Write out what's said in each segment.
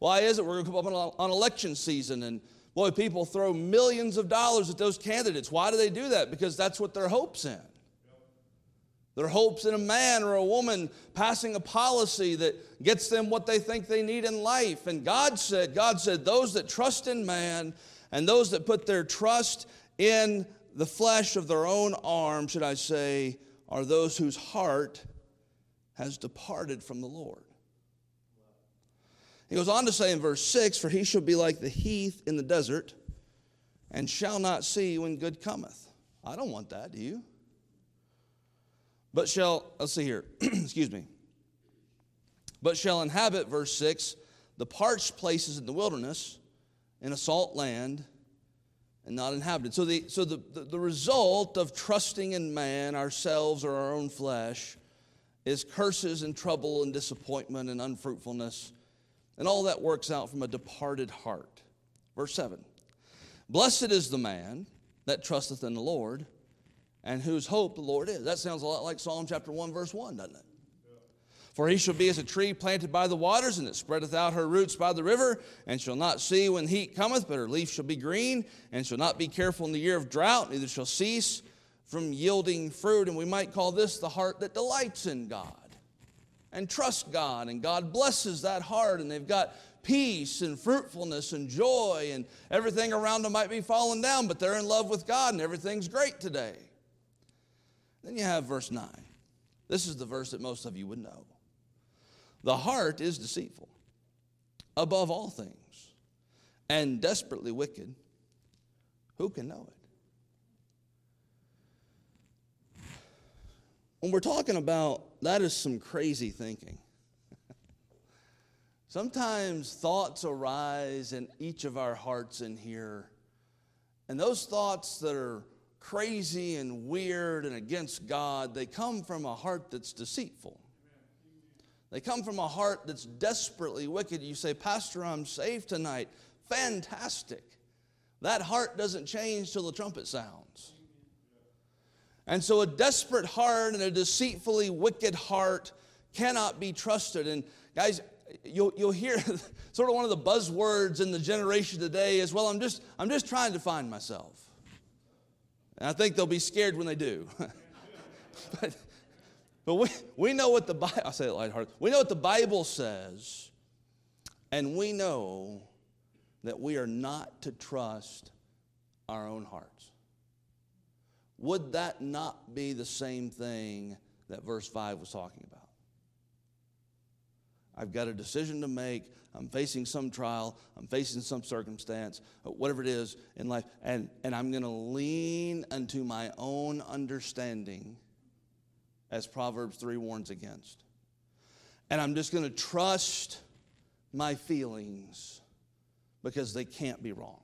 Why is it we're going to come up on election season and, boy, people throw millions of dollars at those candidates. Why do they do that? Because that's what their hope's in. Their hope's in a man or a woman passing a policy that gets them what they think they need in life. And God said, those that trust in man and those that put their trust in the flesh of their own arm, should I say, are those whose heart has departed from the Lord. He goes on to say in verse 6, for he shall be like the heath in the desert and shall not see when good cometh. I don't want that, do you? But shall, let's see here, excuse me. But shall inhabit, verse 6, the parched places in the wilderness, in a salt land, and not inhabited. So the result of trusting in man, ourselves or our own flesh, is curses and trouble and disappointment and unfruitfulness. And all that works out from a departed heart. Verse 7, blessed is the man that trusteth in the Lord, and whose hope the Lord is. That sounds a lot like Psalm chapter 1, verse 1, doesn't it? For he shall be as a tree planted by the waters, and it spreadeth out her roots by the river, and shall not see when heat cometh, but her leaf shall be green, and shall not be careful in the year of drought, neither shall cease from yielding fruit. And we might call this the heart that delights in God and trusts God, and God blesses that heart, and they've got peace and fruitfulness and joy, and everything around them might be falling down, but they're in love with God, and everything's great today. Then you have verse 9. This is the verse that most of you would know. The heart is deceitful above all things and desperately wicked. Who can know it? When we're talking about, that is some crazy thinking. Sometimes thoughts arise in each of our hearts in here, and those thoughts that are crazy and weird and against God, they come from a heart that's deceitful. They come from a heart that's desperately wicked. You say, Pastor, I'm saved tonight. Fantastic. That heart doesn't change till the trumpet sounds. And so a desperate heart and a deceitfully wicked heart cannot be trusted. And guys, you'll hear sort of one of the buzzwords in the generation today is, well, I'm just trying to find myself. And I think they'll be scared when they do. but we know what the Bible, I'll say it lighthearted. We know what the Bible says, and we know that we are not to trust our own hearts. Would that not be the same thing that verse 5 was talking about? I've got a decision to make. I'm facing some trial. I'm facing some circumstance, whatever it is in life. And I'm going to lean unto my own understanding, as Proverbs 3 warns against. And I'm just going to trust my feelings because they can't be wrong.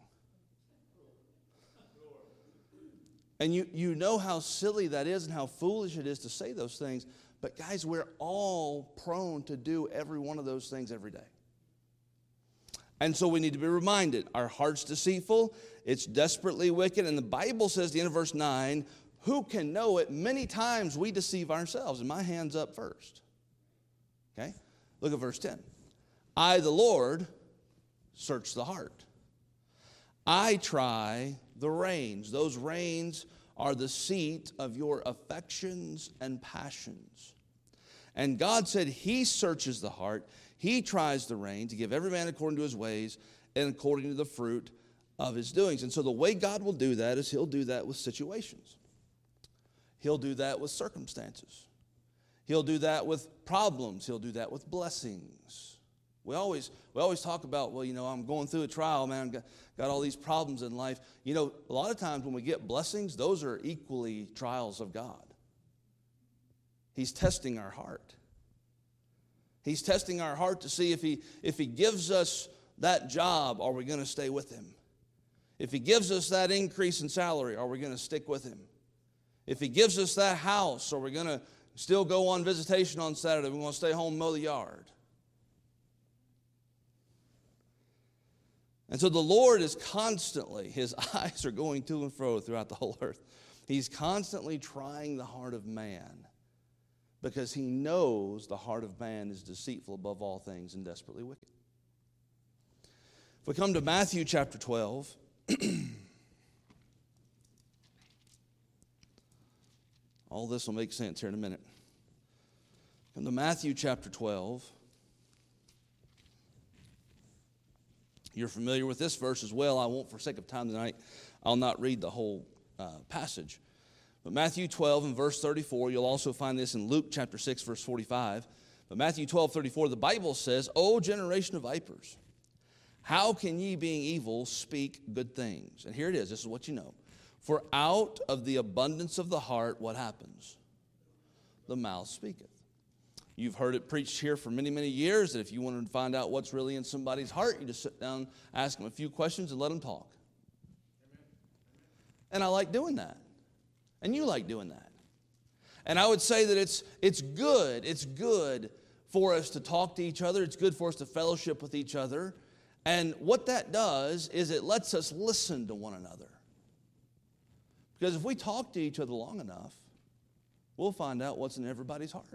And you know how silly that is and how foolish it is to say those things. But guys, we're all prone to do every one of those things every day. And so we need to be reminded, our heart's deceitful, it's desperately wicked, and the Bible says, at the end of verse 9, who can know it? Many times we deceive ourselves, and my hand's up first. Okay? Look at verse 10. I, the Lord, search the heart. I try the reins. Those reins are the seat of your affections and passions. And God said he searches the heart. He tries the reins to give every man according to his ways and according to the fruit of his doings. And so the way God will do that is he'll do that with situations. He'll do that with circumstances. He'll do that with problems. He'll do that with blessings. We always talk about, well, I'm going through a trial, man. I've got all these problems in life. A lot of times when we get blessings, those are equally trials of God. He's testing our heart. He's testing our heart to see if he gives us that job, are we going to stay with him? If he gives us that increase in salary, are we going to stick with him? If he gives us that house, are we going to still go on visitation on Saturday? We want to stay home and mow the yard. And so the Lord is constantly, his eyes are going to and fro throughout the whole earth. He's constantly trying the heart of man because he knows the heart of man is deceitful above all things and desperately wicked. we come to Matthew chapter 12, all this will make sense here in a minute. Come to Matthew chapter 12. You're familiar with this verse as well. I won't, for sake of time tonight, I'll not read the whole passage. But Matthew 12 and verse 34, you'll also find this in Luke chapter 6, verse 45. But Matthew 12:34, the Bible says, O generation of vipers, how can ye, being evil, speak good things? And here it is. This is what you know. For out of the abundance of the heart, what happens? The mouth speaketh. You've heard it preached here for many, many years that if you want to find out what's really in somebody's heart, you just sit down, ask them a few questions, and let them talk. And I like doing that. And you like doing that. And I would say that it's good. It's good for us to talk to each other. It's good for us to fellowship with each other. And what that does is it lets us listen to one another. Because if we talk to each other long enough, we'll find out what's in everybody's heart.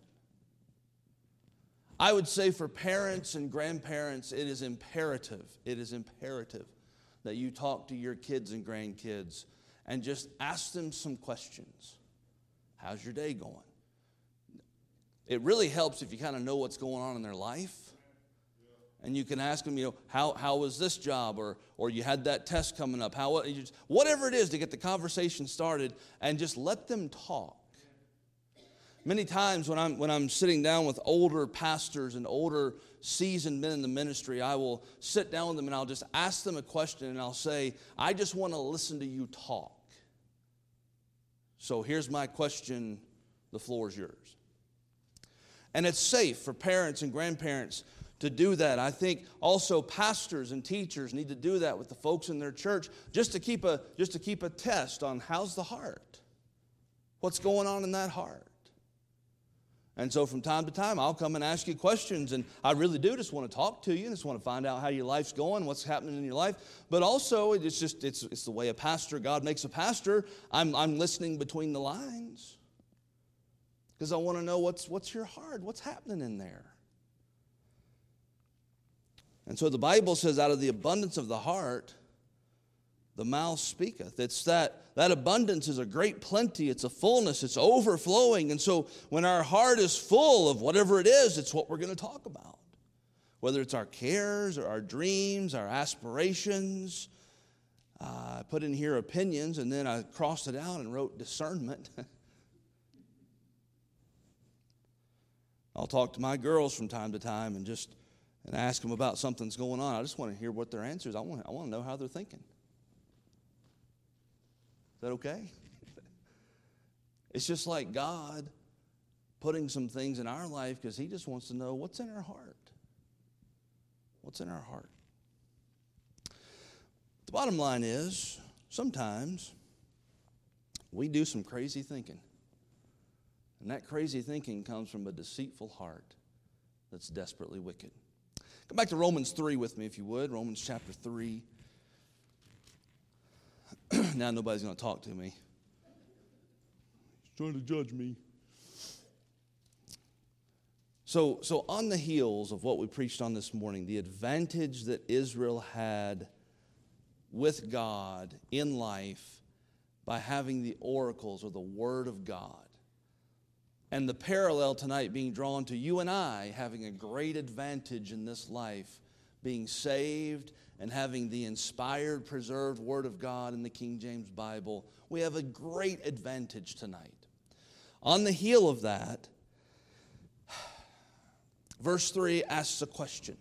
I would say for parents and grandparents, it is imperative that you talk to your kids and grandkids and just ask them some questions. How's your day going? It really helps if you kind of know what's going on in their life. And you can ask them, how was this job? Or you had that test coming up. Whatever it is to get the conversation started and just let them talk. Many times when I'm sitting down with older pastors and older seasoned men in the ministry, I will sit down with them and I'll just ask them a question and I'll say, I just want to listen to you talk. So here's my question, the floor is yours. And it's safe for parents and grandparents to do that. I think also pastors and teachers need to do that with the folks in their church just to keep a test on how's the heart. What's going on in that heart? And so from time to time, I'll come and ask you questions, and I really do just want to talk to you, and just want to find out how your life's going, what's happening in your life. But also, it's the way a pastor, God makes a pastor. I'm listening between the lines because I want to know what's your heart, what's happening in there. And so the Bible says, out of the abundance of the heart, the mouth speaketh. It's that abundance is a great plenty. It's a fullness. It's overflowing. And so when our heart is full of whatever it is, it's what we're going to talk about. Whether it's our cares or our dreams, our aspirations. I put in here opinions, and then I crossed it out and wrote discernment. I'll talk to my girls from time to time and ask them about something that's going on. I just want to hear what their answer is. I want to know how they're thinking. Is that okay? It's just like God putting some things in our life because He just wants to know what's in our heart. What's in our heart? The bottom line is, sometimes we do some crazy thinking. And that crazy thinking comes from a deceitful heart that's desperately wicked. Come back to Romans 3 with me, if you would. Romans chapter 3. Now nobody's going to talk to me. He's trying to judge me. So on the heels of what we preached on this morning, the advantage that Israel had with God in life by having the oracles or the Word of God, and the parallel tonight being drawn to you and I having a great advantage in this life, being saved and having the inspired, preserved Word of God in the King James Bible, we have a great advantage tonight. On the heel of that, verse 3 asks a question.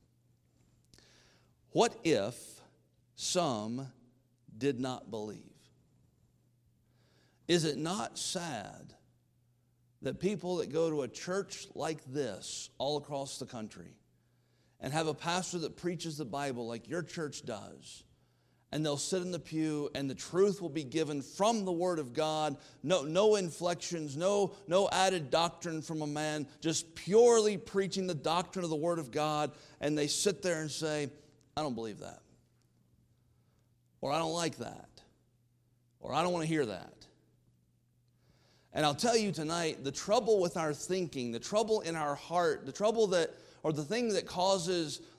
What if some did not believe? Is it not sad that people that go to a church like this all across the country and have a pastor that preaches the Bible like your church does, and they'll sit in the pew and the truth will be given from the Word of God, no inflections, no added doctrine from a man, just purely preaching the doctrine of the Word of God, and they sit there and say, I don't believe that, or I don't like that, or I don't want to hear that. And I'll tell you tonight, the trouble with our thinking, the trouble in our heart, the trouble that, or the thing that causes